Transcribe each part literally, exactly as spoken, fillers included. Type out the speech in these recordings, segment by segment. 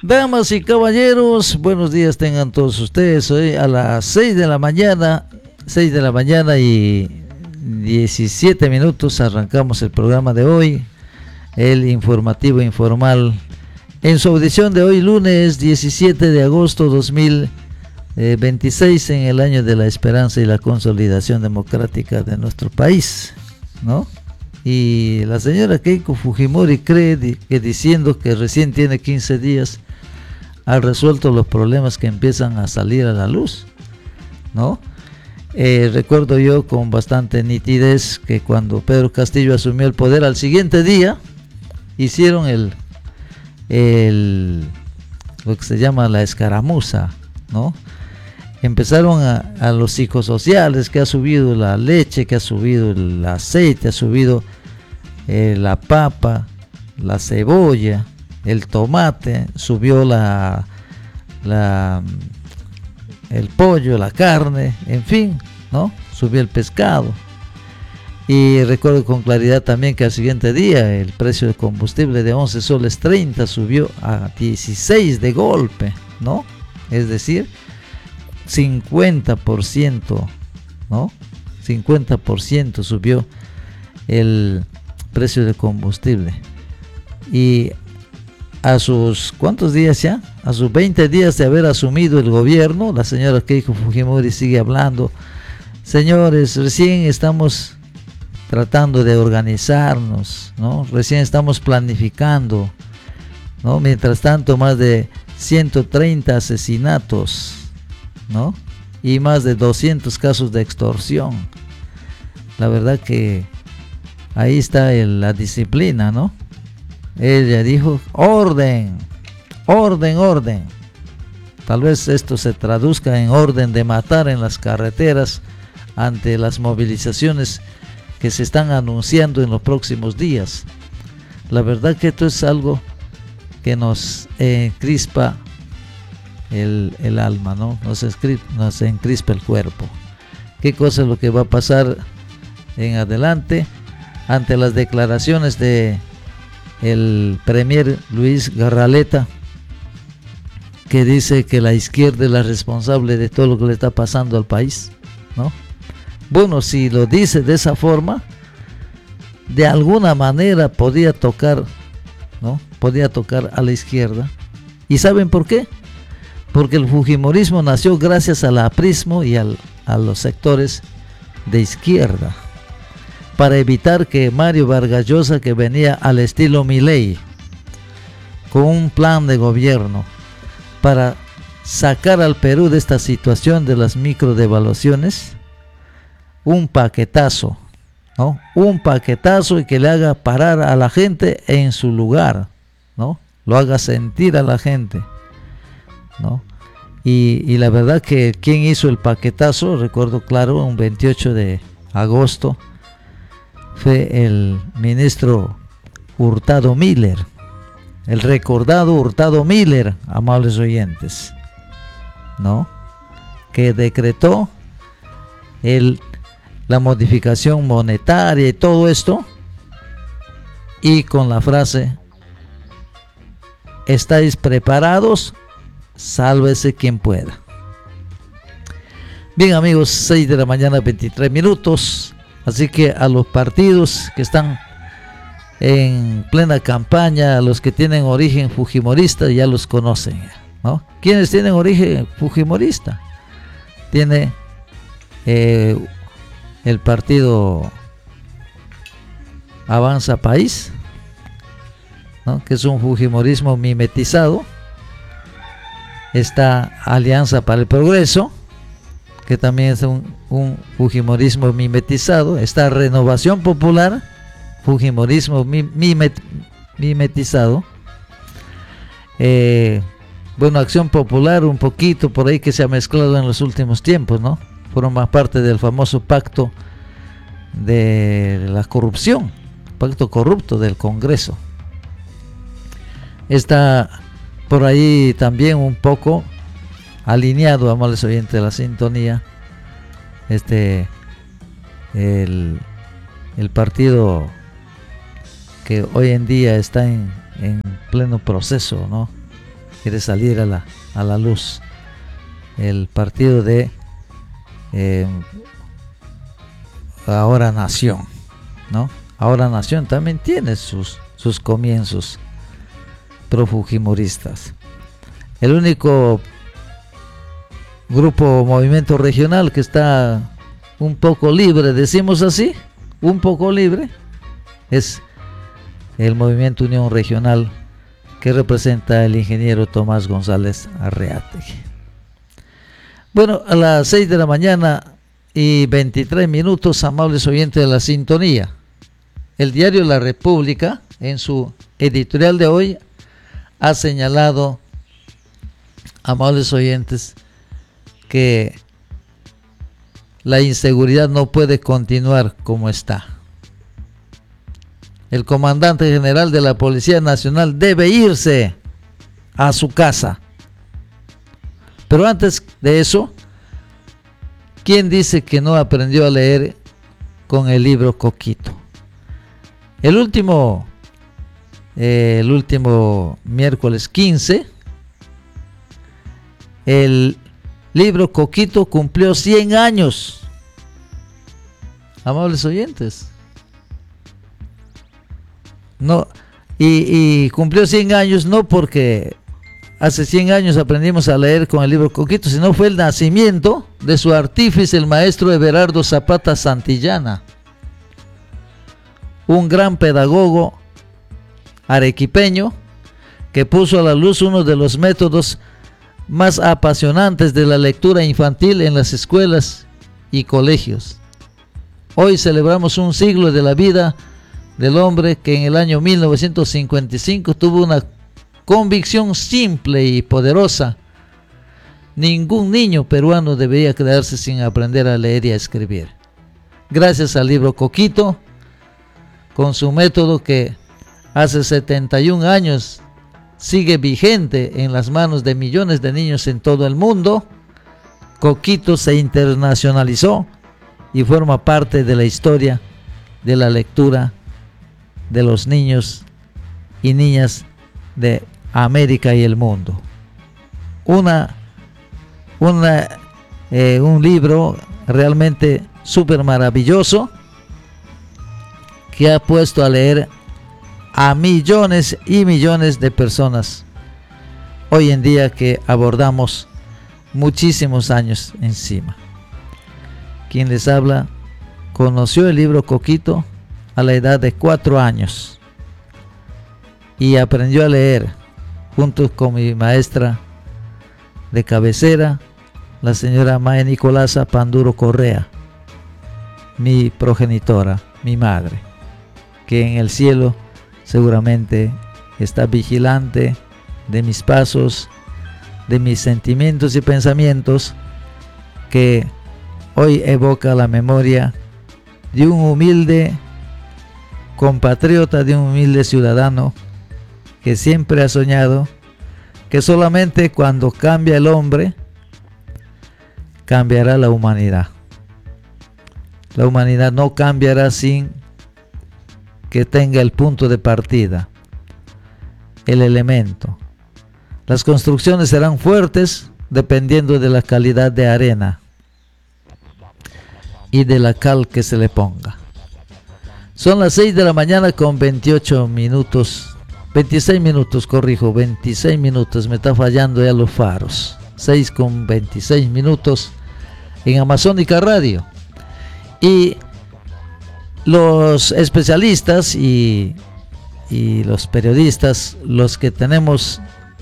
Damas y caballeros, buenos días tengan todos ustedes. Hoy a las seis de la mañana, seis de la mañana y diecisiete minutos arrancamos el programa de hoy, el informativo informal, en su audición de hoy lunes diecisiete de agosto dos mil veintiséis, en el año de la esperanza y la consolidación democrática de nuestro país, ¿no? Y la señora Keiko Fujimori cree que diciendo que recién tiene quince días ha resuelto los problemas que empiezan a salir a la luz, ¿no? Eh, recuerdo yo con bastante nitidez que cuando Pedro Castillo asumió el poder, al siguiente día hicieron el, el lo que se llama la escaramuza, ¿no? Empezaron a, a los psicosociales, que ha subido la leche, que ha subido el aceite, ha subido eh, la papa, la cebolla, el tomate, subió la, la el pollo, la carne, en fin, ¿no? Subió el pescado. Y recuerdo con claridad también que al siguiente día el precio del combustible de once soles treinta subió a dieciséis de golpe, ¿no? Es decir, cincuenta por ciento, ¿no? cincuenta por ciento subió el precio del combustible. Y a sus, ¿cuántos días ya? A sus veinte días de haber asumido el gobierno, la señora Keiko Fujimori sigue hablando: señores, recién estamos tratando de organizarnos, ¿no? Recién estamos planificando, ¿no? Mientras tanto, más de ciento treinta asesinatos, ¿no? Y más de doscientos casos de extorsión. La verdad que ahí está el, la disciplina, ¿no? Ella dijo: orden, orden, orden. Tal vez esto se traduzca en orden de matar en las carreteras ante las movilizaciones que se están anunciando en los próximos días. La verdad que esto es algo que nos eh, crispa el, el alma, ¿no? Nos, escri- nos encrispa el cuerpo. ¿Qué cosa es lo que va a pasar en adelante ante las declaraciones de el premier Luis Garraleta, que dice que la izquierda es la responsable de todo lo que le está pasando al país, ¿no? Bueno, si lo dice de esa forma, de alguna manera podía tocar, ¿no? Podía tocar a la izquierda. ¿Y saben por qué? Porque el fujimorismo nació gracias al aprismo y al, a los sectores de izquierda, para evitar que Mario Vargas Llosa, que venía al estilo Milei, con un plan de gobierno para sacar al Perú de esta situación de las microdevaluaciones, un paquetazo, ¿no? Un paquetazo, y que le haga parar a la gente en su lugar, ¿no? Lo haga sentir a la gente, ¿no? Y, y la verdad que quien hizo el paquetazo, recuerdo claro, un veintiocho de agosto, fue el ministro Hurtado Miller, el recordado Hurtado Miller, amables oyentes, ¿no? Que decretó el, la modificación monetaria y todo esto, y con la frase: ¿estáis preparados? Sálvese quien pueda. Bien, amigos, seis de la mañana, veintitrés minutos. Así que a los partidos que están en plena campaña, a los que tienen origen fujimorista, ya los conocen, ¿no? ¿Quiénes tienen origen fujimorista? Tiene eh, el partido Avanza País, ¿no? Que es un fujimorismo mimetizado. Está Alianza para el Progreso, que también es un, un fujimorismo mimetizado. Está Renovación Popular, fujimorismo mimet, mimetizado. Eh, bueno, Acción Popular un poquito por ahí, que se ha mezclado en los últimos tiempos, ¿no? Forma parte del famoso pacto de la corrupción, pacto corrupto del Congreso. Está por ahí también un poco alineado, amables oyentes de la sintonía, este el, el partido que hoy en día está en, en pleno proceso, ¿no? quiere salir a la, a la luz. El partido de eh, Ahora Nación, ¿no? Ahora Nación también tiene sus, sus comienzos profujimoristas. El único grupo movimiento regional que está un poco libre, decimos así, un poco libre, es el movimiento Unión Regional, que representa el ingeniero Tomás González Arreategui. Bueno, a las seis de la mañana y veintitrés minutos, amables oyentes de la sintonía. El diario La República, en su editorial de hoy, ha señalado, amables oyentes, que la inseguridad no puede continuar como está. El comandante general de la Policía Nacional debe irse a su casa. Pero antes de eso, ¿quién dice que no aprendió a leer con el libro Coquito? El último, eh, el último miércoles quince, el libro Coquito cumplió cien años. Amables oyentes. No, y, y cumplió cien años no porque hace cien años aprendimos a leer con el libro Coquito, sino fue el nacimiento de su artífice, el maestro Everardo Zapata Santillana, un gran pedagogo arequipeño que puso a la luz uno de los métodos más apasionantes de la lectura infantil en las escuelas y colegios. Hoy celebramos un siglo de la vida del hombre que en el año mil novecientos cincuenta y cinco tuvo una convicción simple y poderosa: ningún niño peruano debería quedarse sin aprender a leer y a escribir. Gracias al libro Coquito, con su método que hace setenta y un años sigue vigente en las manos de millones de niños en todo el mundo, Coquito se internacionalizó y forma parte de la historia de la lectura de los niños y niñas de América y el mundo. Una, una, eh, un libro realmente súper maravilloso que ha puesto a leer a millones y millones de personas hoy en día, que abordamos muchísimos años encima. Quien les habla conoció el libro Coquito a la edad de cuatro años y aprendió a leer junto con mi maestra de cabecera, la señora Maya Nicolasa Panduro Correa, mi progenitora, mi madre, que en el cielo seguramente está vigilante de mis pasos, de mis sentimientos y pensamientos, que hoy evoca la memoria de un humilde compatriota, de un humilde ciudadano que siempre ha soñado que solamente cuando cambia el hombre cambiará la humanidad. La humanidad no cambiará sin que tenga el punto de partida, el elemento. Las construcciones serán fuertes dependiendo de la calidad de arena y de la cal que se le ponga. Son las seis de la mañana con veintiocho minutos, veintiséis minutos, corrijo, veintiséis minutos, me está fallando ya los faros. seis con veintiséis minutos en Amazónica Radio. Y los especialistas y, y los periodistas, los que tenemos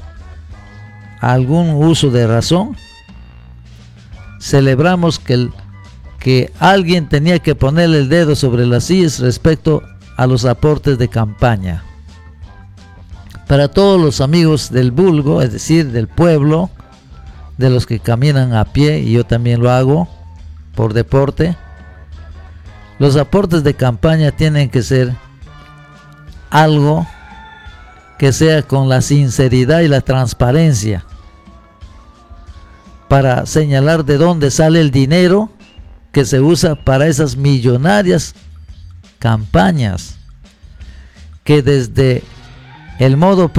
algún uso de razón, celebramos que, el, que alguien tenía que ponerle el dedo sobre las sillas respecto a los aportes de campaña. Para todos los amigos del vulgo, es decir, del pueblo, de los que caminan a pie, y yo también lo hago por deporte, los aportes de campaña tienen que ser algo que sea con la sinceridad y la transparencia, para señalar de dónde sale el dinero que se usa para esas millonarias campañas, que desde el modo